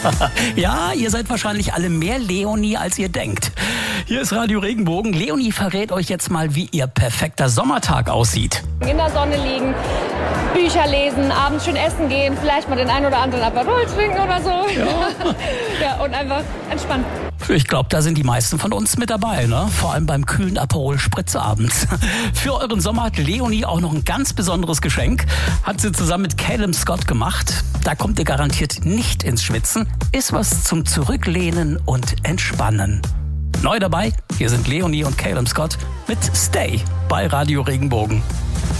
Ja, ihr seid wahrscheinlich alle mehr Leonie, als ihr denkt. Hier ist Radio Regenbogen. Leonie verrät euch jetzt mal, wie ihr perfekter Sommertag aussieht. In der Sonne liegen, Bücher lesen, abends schön essen gehen, vielleicht mal den einen oder anderen Aperol trinken oder so. Ja, ja, und einfach entspannen. Ich glaube, da sind die meisten von uns mit dabei, ne? Vor allem beim kühlen Aperol Spritz abends. Für euren Sommer hat Leonie auch noch ein ganz besonderes Geschenk. Hat sie zusammen mit Calum Scott gemacht. Da kommt ihr garantiert nicht ins Schwitzen. Ist was zum Zurücklehnen und Entspannen. Neu dabei, hier sind Leonie und Calum Scott mit Stay bei Radio Regenbogen.